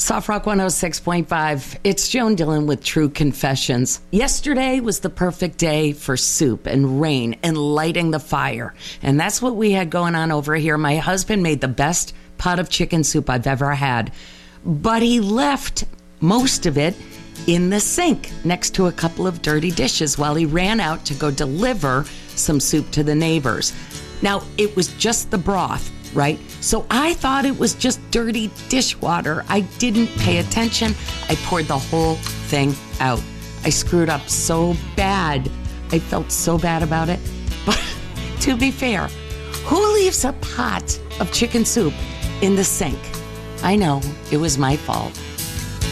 Soft Rock 106.5. It's Joan Dillon with True Confessions. Yesterday was the perfect day for soup and rain and lighting the fire. And that's what we had going on over here. My husband made the best pot of chicken soup I've ever had. But he left most of it in the sink next to a couple of dirty dishes while he ran out to go deliver some soup to the neighbors. Now, it was just the broth, right? So I thought it was just dirty dishwater. I didn't pay attention. I poured the whole thing out. I screwed up so bad. I felt so bad about it. But to be fair, who leaves a pot of chicken soup in the sink? I know, it was my fault.